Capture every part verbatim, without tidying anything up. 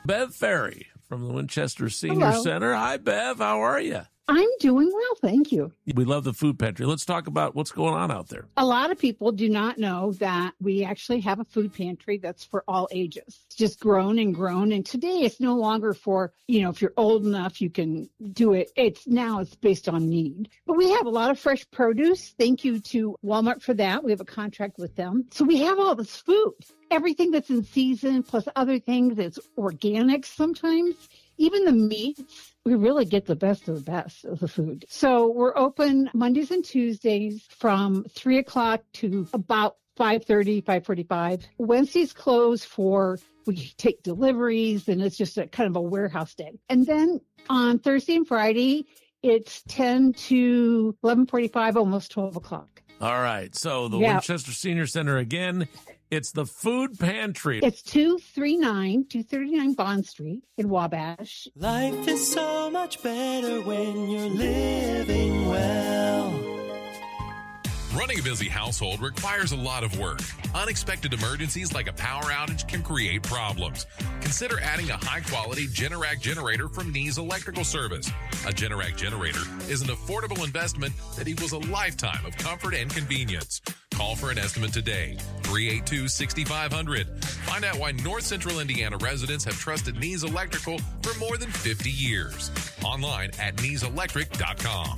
Bev Ferry from the Winchester Senior Hello. Center. Hi, Bev. How are you? I'm doing well, thank you. We love the food pantry. Let's talk about what's going on out there. A lot of people do not know that we actually have a food pantry that's for all ages. It's just grown and grown. And today it's no longer for, you know, if you're old enough, you can do it. It's now it's based on need. But we have a lot of fresh produce. Thank you to Walmart for that. We have a contract with them. So we have all this food, everything that's in season, plus other things that's organic sometimes. Even the meats, we really get the best of the best of the food. So we're open Mondays and Tuesdays from three o'clock to about five thirty, five forty-five. Wednesdays close for, we take deliveries, and it's just a kind of a warehouse day. And then on Thursday and Friday, it's ten to eleven forty-five, almost twelve o'clock. All right. So the Yeah. Winchester Senior Center again. It's the food pantry. It's two thirty-nine, two thirty-nine Bond Street in Wabash. Life is so much better when you're living well. Running a busy household requires a lot of work. Unexpected emergencies like a power outage can create problems. Consider adding a high-quality Generac generator from Nees Electrical Service. A Generac generator is an affordable investment that equals a lifetime of comfort and convenience. Call for an estimate today, three eight two, six five zero zero. Find out why North Central Indiana residents have trusted Nees Electrical for more than fifty years. Online at nees electric dot com.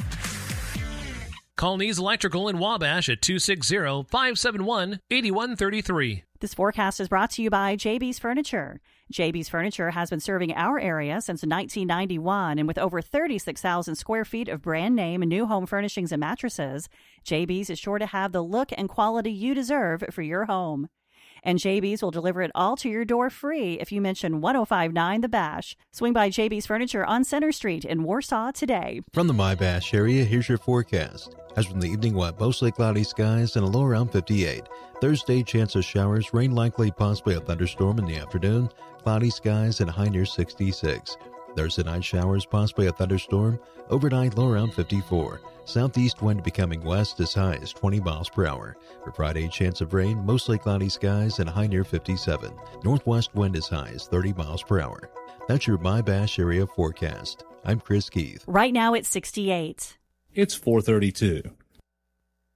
Call Nees Electrical in Wabash at two six zero, five seven one, eight one three three. This forecast is brought to you by J B's Furniture. J B's Furniture has been serving our area since nineteen ninety-one, and with over thirty-six thousand square feet of brand name new home furnishings and mattresses, J B's is sure to have the look and quality you deserve for your home. And J B's will deliver it all to your door free if you mention ten fifty-nine The Bash. Swing by J B's Furniture on Center Street in Warsaw today. From the My Bash area, here's your forecast. As from the evening, wet, mostly cloudy skies and a low around fifty-eight. Thursday, chance of showers, rain likely, possibly a thunderstorm in the afternoon. Cloudy skies and a high near sixty-six. Thursday night showers, possibly a thunderstorm. Overnight, low around fifty-four. Southeast wind becoming west as high as twenty miles per hour. For Friday, chance of rain, mostly cloudy skies and a high near fifty-seven. Northwest wind as high as thirty miles per hour. That's your My Bash area forecast. I'm Chris Keith. Right now it's sixty-eight. It's four thirty-two.